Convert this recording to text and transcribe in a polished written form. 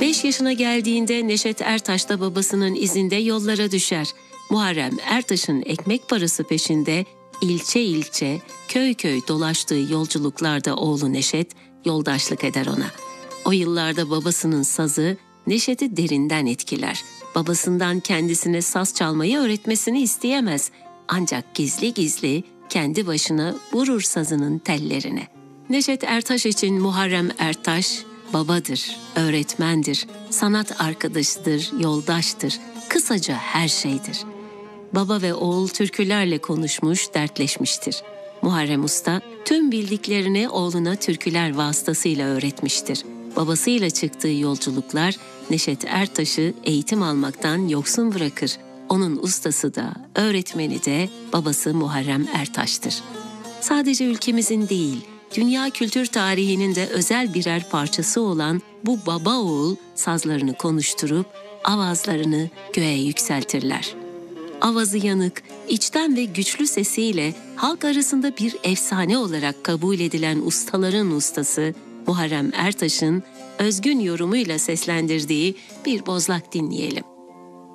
5 yaşına geldiğinde Neşet Ertaş da babasının izinde yollara düşer. Muharrem Ertaş'ın ekmek parası peşinde ilçe ilçe, köy köy dolaştığı yolculuklarda oğlu Neşet yoldaşlık eder ona. O yıllarda babasının sazı Neşet'i derinden etkiler. Babasından kendisine saz çalmayı öğretmesini isteyemez. Ancak gizli gizli kendi başına vurur sazının tellerine. Neşet Ertaş için Muharrem Ertaş babadır, öğretmendir, sanat arkadaşıdır, yoldaştır, kısaca her şeydir. Baba ve oğul türkülerle konuşmuş, dertleşmiştir. Muharrem Usta tüm bildiklerini oğluna türküler vasıtasıyla öğretmiştir. Babasıyla çıktığı yolculuklar Neşet Ertaş'ı eğitim almaktan yoksun bırakır. Onun ustası da, öğretmeni de babası Muharrem Ertaş'tır. Sadece ülkemizin değil, dünya kültür tarihinin de özel birer parçası olan bu baba oğul sazlarını konuşturup avazlarını göğe yükseltirler. Avazı yanık, içten ve güçlü sesiyle halk arasında bir efsane olarak kabul edilen ustaların ustası Muharrem Ertaş'ın özgün yorumuyla seslendirdiği bir bozlak dinleyelim.